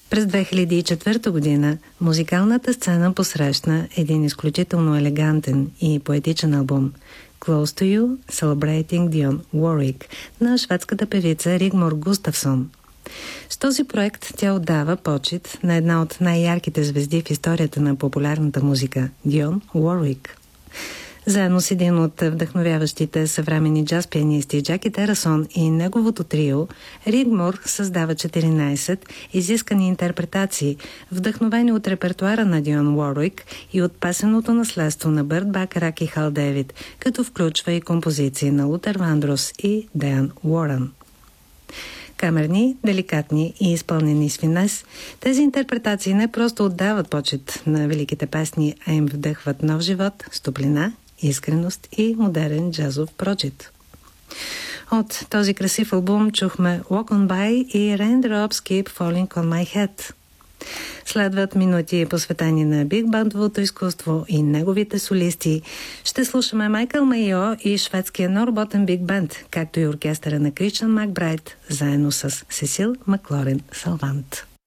През 2004 година музикалната сцена посрещна един изключително елегантен и поетичен албум Close to You, Celebrating Dionne Warwick на шведската певица Ригмор Густавсон. С този проект тя отдава почит на една от най-ярките звезди в историята на популярната музика – Дионн Уорвик. Заедно с един от вдъхновяващите съвременни джаз пианисти Джаки Терасон и неговото трио, Ригмор създава 14 изискани интерпретации, вдъхновени от репертуара на Дионн Уорвик и от песенното наследство на Бърт Бакарак и Хал Дейвид, като включва и композиции на Лутер Вандрос и Диан Уорън. Камерни, деликатни и изпълнени с финес, тези интерпретации не просто отдават почет на великите песни, а им вдъхват нов живот, стоплина, искреност и модерен джазов прочит. От този красив албум чухме Walk on By и Raindrops Keep Falling on My Head. Следват минути посветени на биг-бандовото изкуство и неговите солисти. Ще слушаме Майкъл Майо и шведския Норботен биг банд, както и оркестъра на Кришан Макбрайт, заедно с Сесил Маклорен Салвант.